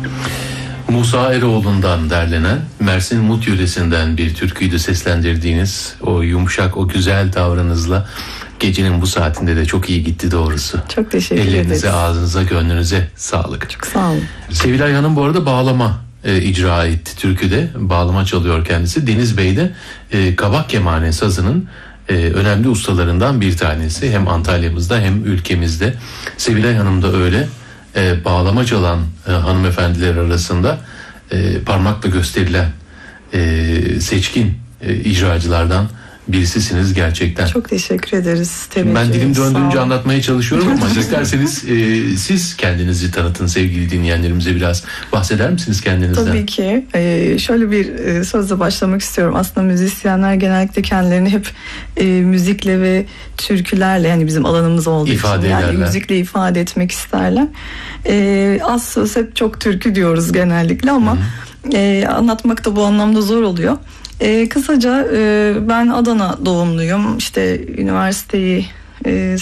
Musa Eroğlu'ndan derlenen, Mersin Mut yöresinden bir türküydü seslendirdiğiniz. O yumuşak, o güzel tavrınızla gecenin bu saatinde de çok iyi gitti doğrusu. Çok teşekkür ederiz. Ellerinize, ağzınıza, gönlünüze sağlık. Çok sağ olun. Sevilay Hanım bu arada bağlama icra etti türküde. Bağlama çalıyor kendisi. Deniz Bey de kabak kemane sazının önemli ustalarından bir tanesi. Hem Antalya'mızda hem ülkemizde. Sevilay Hanım da öyle. Bağlama çalan hanımefendiler arasında parmakla gösterilen seçkin icracılardan birisisiniz gerçekten. Çok teşekkür ederiz. Ben dilim döndüğünce anlatmaya çalışıyorum ama isterseniz siz kendinizi tanıtın sevgili dinleyenlerimize, biraz bahseder misiniz kendinizden? Tabii ki. Şöyle bir sözle başlamak istiyorum. Aslında müzisyenler genellikle kendilerini hep müzikle ve türkülerle, yani bizim alanımız olduğu İfade için yani ederler. müzikle ifade etmek isterler. Az söz hep çok türkü diyoruz genellikle ama anlatmak da bu anlamda zor oluyor. Kısaca ben Adana doğumluyum. İşte üniversiteyi